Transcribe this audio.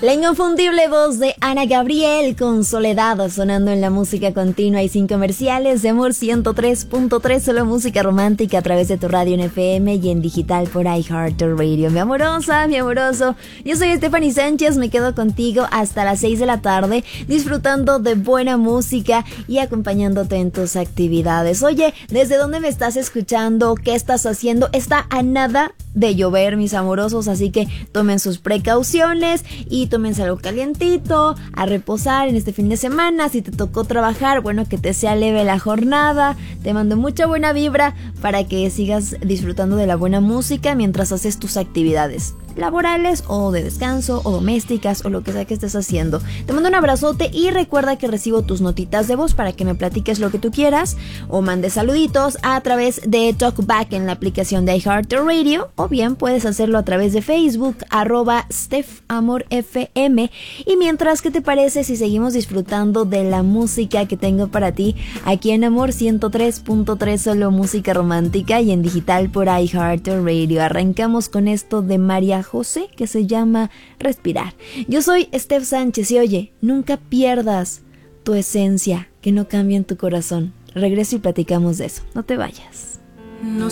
La inconfundible voz de Ana Gabriel con Soledad sonando en la música continua y sin comerciales de Amor 103.3, solo música romántica a través de tu radio en FM y en digital por iHeartRadio. Mi amorosa, mi amoroso, yo soy Stephanie Sánchez, me quedo contigo hasta las 6 de la tarde disfrutando de buena música y acompañándote en tus actividades. Oye, ¿desde dónde me estás escuchando? ¿Qué estás haciendo? Está a nada de llover, mis amorosos, así que tomen sus precauciones y tómense algo calientito, a reposar en este fin de semana. Si te tocó trabajar, bueno, que te sea leve la jornada. Te mando mucha buena vibra para que sigas disfrutando de la buena música mientras haces tus actividades laborales o de descanso o domésticas o lo que sea que estés haciendo. Te mando un abrazote y recuerda que recibo tus notitas de voz para que me platiques lo que tú quieras o mandes saluditos a través de TalkBack en la aplicación de iHeartRadio, o bien puedes hacerlo a través de Facebook @StephAmorFM. Y mientras, ¿qué te parece si seguimos disfrutando de la música que tengo para ti aquí en Amor 103.3, solo música romántica y en digital por iHeartRadio? Arrancamos con esto de María José que se llama Respirar. Yo soy Steph Sánchez y oye, nunca pierdas tu esencia, que no cambie en tu corazón. Regreso y platicamos de eso. No te vayas. No